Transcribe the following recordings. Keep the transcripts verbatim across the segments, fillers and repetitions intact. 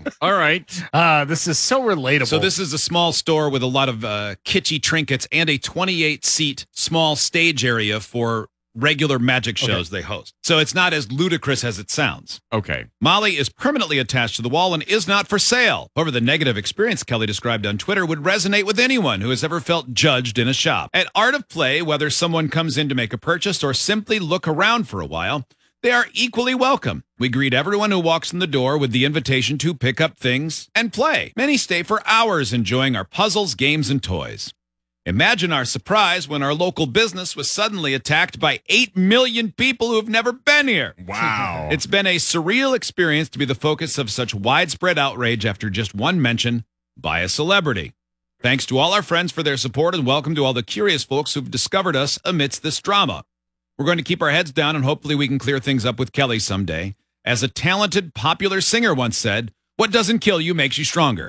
all right. Uh, this is so relatable. So this is a small store with a lot of uh, kitschy trinkets and a twenty-eight seat small stage area for regular magic shows okay. they host. So it's not as ludicrous as it sounds. Okay. Molly is permanently attached to the wall and is not for sale. However, the negative experience Kelly described on Twitter would resonate with anyone who has ever felt judged in a shop. At Art of Play, whether someone comes in to make a purchase or simply look around for a while, they are equally welcome. We greet everyone who walks in the door with the invitation to pick up things and play. Many stay for hours enjoying our puzzles, games, and toys. Imagine our surprise when our local business was suddenly attacked by eight million people who have never been here. Wow. It's been a surreal experience to be the focus of such widespread outrage after just one mention by a celebrity. Thanks to all our friends for their support, and welcome to all the curious folks who've discovered us amidst this drama. We're going to keep our heads down, and hopefully we can clear things up with Kelly someday. As a talented, popular singer once said, "What doesn't kill you makes you stronger."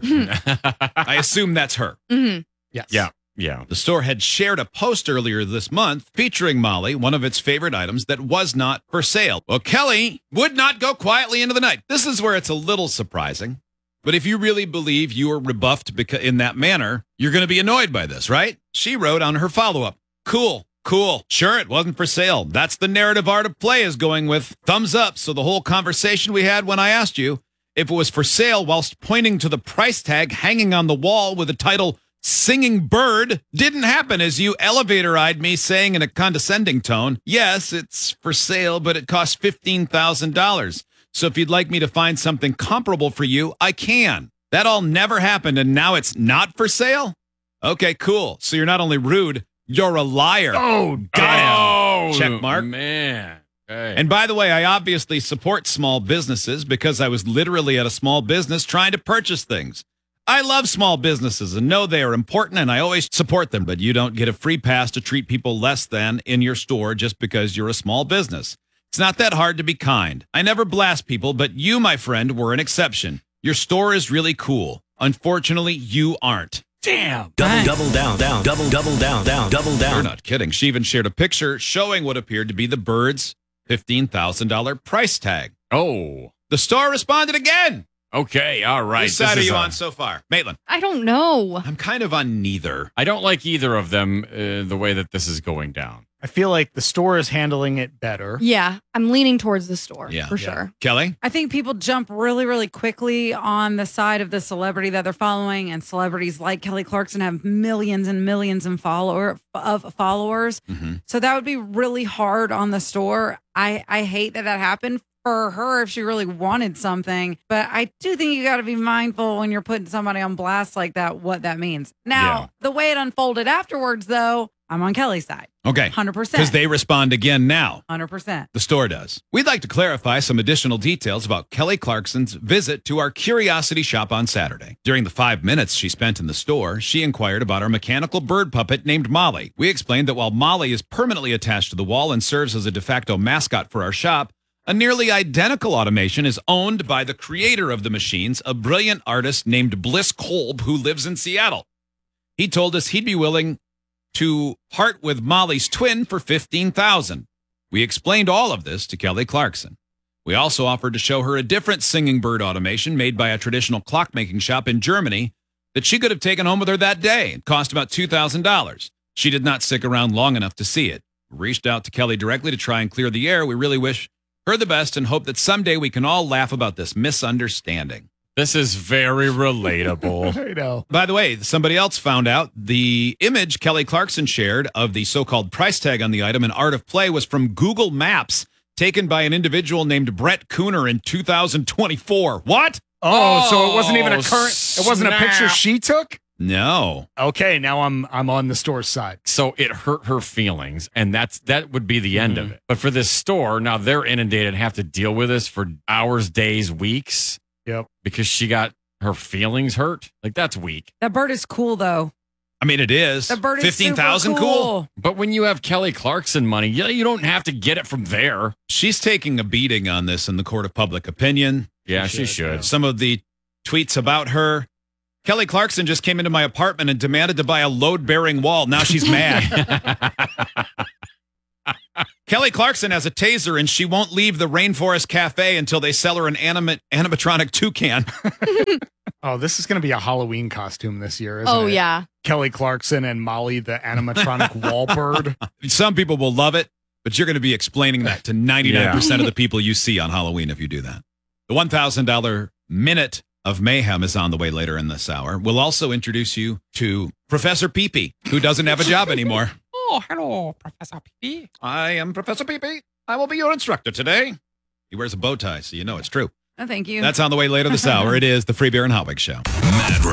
I assume that's her. Mm-hmm. Yes. Yeah. Yeah. The store had shared a post earlier this month featuring Molly, one of its favorite items that was not for sale. Well, Kelly would not go quietly into the night. This is where it's a little surprising. But if you really believe you were rebuffed beca- in that manner, you're going to be annoyed by this, right? She wrote on her follow-up, "Cool, cool. Sure, it wasn't for sale. That's the narrative Art of Play is going with. Thumbs up." So the whole conversation we had when I asked you if it was for sale whilst pointing to the price tag hanging on the wall with the title "Singing Bird" didn't happen, as you elevator-eyed me saying in a condescending tone, "Yes, it's for sale, but it costs fifteen thousand dollars. So if you'd like me to find something comparable for you, I can." That all never happened, and now it's not for sale? Okay, cool. So you're not only rude, you're a liar. Oh, damn. Oh, Check mark. Man. Okay. And by the way, I obviously support small businesses because I was literally at a small business trying to purchase things. I love small businesses and know they are important, and I always support them, but you don't get a free pass to treat people less than in your store just because you're a small business. It's not that hard to be kind. I never blast people, but you, my friend, were an exception. Your store is really cool. Unfortunately, you aren't. Damn. Double, double down, down, double, double down, down, double down. You're not kidding. She even shared a picture showing what appeared to be the bird's fifteen thousand dollars price tag. Oh. The store responded again. Okay, all right. Which side This are you is, uh, on so far? Maitland. I don't know. I'm kind of on neither. I don't like either of them uh, the way that this is going down. I feel like the store is handling it better. Yeah, I'm leaning towards the store Yeah. for Yeah. sure. Kelly? I think people jump really, really quickly on the side of the celebrity that they're following, and celebrities like Kelly Clarkson have millions and millions and follower of followers. Mm-hmm. So that would be really hard on the store. I, I hate that that happened for her if she really wanted something, but I do think you got to be mindful when you're putting somebody on blast like that, what that means. Now, Yeah. the way it unfolded afterwards, though, I'm on Kelly's side. Okay. one hundred percent. Because they respond again now. one hundred percent. The store does. We'd like to clarify some additional details about Kelly Clarkson's visit to our Curiosity shop on Saturday. During the five minutes she spent in the store, she inquired about our mechanical bird puppet named Molly. We explained that while Molly is permanently attached to the wall and serves as a de facto mascot for our shop, a nearly identical automation is owned by the creator of the machines, a brilliant artist named Bliss Kolb, who lives in Seattle. He told us he'd be willing to part with Molly's twin for fifteen thousand dollars. We explained all of this to Kelly Clarkson. We also offered to show her a different singing bird automation made by a traditional clockmaking shop in Germany that she could have taken home with her that day. It cost about two thousand dollars. She did not stick around long enough to see it. We reached out to Kelly directly to try and clear the air. We really wish her the best and hope that someday we can all laugh about this misunderstanding. This is very relatable. I know. By the way, somebody else found out the image Kelly Clarkson shared of the so-called price tag on the item in Art of Play was from Google Maps, taken by an individual named Brett Cooner in two thousand twenty-four. What? Oh, so it wasn't even a Oh, current. It wasn't a picture snap. she took. No. Okay, now I'm I'm on the store's side. So it hurt her feelings, and that's that would be the end Mhm. of it. But for this store, now they're inundated and have to deal with this for hours, days, weeks Yep. because she got her feelings hurt. Like, that's weak. That bird is cool, though. I mean, it is. The bird is fifteen thousand super cool. But when you have Kelly Clarkson money, yeah, you don't have to get it from there. She's taking a beating on this in the court of public opinion. Yeah, She she should, should. yeah. Some of the tweets about her. Kelly Clarkson just came into my apartment and demanded to buy a load-bearing wall. Now she's mad. Kelly Clarkson has a taser and she won't leave the Rainforest Cafe until they sell her an anima- animatronic toucan. Oh, this is going to be a Halloween costume this year, isn't Oh it? yeah. Kelly Clarkson and Molly, the animatronic wall bird. Some people will love it, but you're going to be explaining that to ninety-nine percent of the people you see on Halloween if you do that. The one thousand dollars Minute of Mayhem is on the way later in this hour. We'll also introduce you to Professor Peepee, who doesn't have a job anymore. Oh, hello, Professor P. I am Professor Peepee. I will be your instructor today. He wears a bow tie, so you know it's true. Oh, thank you. That's on the way later this hour. It is the Free Beer and Hotwig Show. Mad